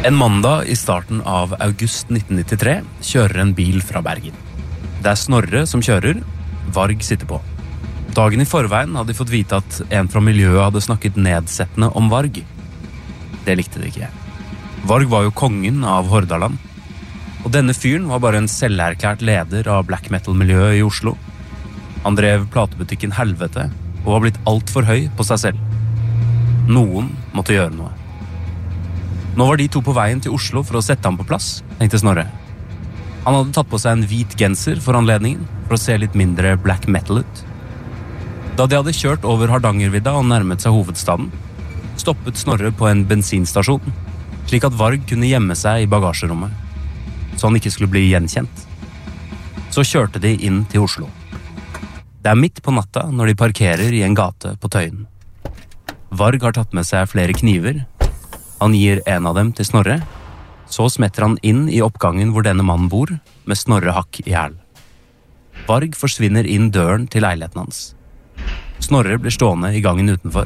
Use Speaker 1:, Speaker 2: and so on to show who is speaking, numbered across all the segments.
Speaker 1: En mandag i starten av august 1993 kjører en bil fra Bergen. Det Snorre som kjører, Varg sitter på. Dagen i forveien hadde de fått vite at en fra miljøet hadde snakket nedsettende om Varg. Det likte de ikke. Varg var jo kongen av Hordaland. Og denne fyren var bare en selverklært leder av black metal-miljøet i Oslo. Han drev platebutikken Helvete og var blitt alt for høy på seg selv. Noen måtte gjøre noe. Nå var de to på veien til Oslo for å sette ham på plass, tenkte Snorre. Han hadde tatt på seg en hvit genser for anledningen, for å se litt mindre black metal ut. Da de hadde kjørt over Hardangervidda og nærmet seg hovedstaden, stoppet Snorre på en bensinstasjon, slik at Varg kunne gjemme seg i bagasjerommet, så han ikke skulle bli gjenkjent. Så kjørte de inn til Oslo. Det midt på natta når de parkerer i en gate på Tøyen. Varg har tatt med seg flere kniver. Han gir en av dem til Snorre, så smetter han inn i oppgangen hvor denne mannen bor, med Snorre hakk i hæl. Varg forsvinner inn døren til leiligheten hans. Snorre blir stående i gangen utenfor.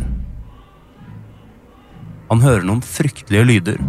Speaker 1: Han hører noen fryktelige lyder.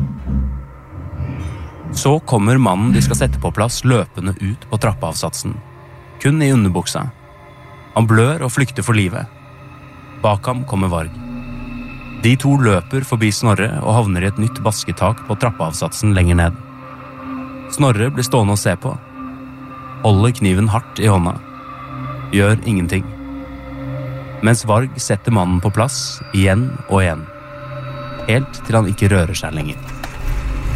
Speaker 1: Så kommer mannen de skal sette på plass løpende ut på trappeavsatsen, kun i underbuksa. Han blør og flykter for livet. Bak ham kommer Varg. De to løper forbi Snorre og havner i et nytt basketak på trappeavsatsen lenger ned. Snorre blir stående og se på. Holder kniven hardt i hånda. Gjør ingenting. Mens Varg setter mannen på plass igjen og igjen. Helt til han ikke rører seg lenger.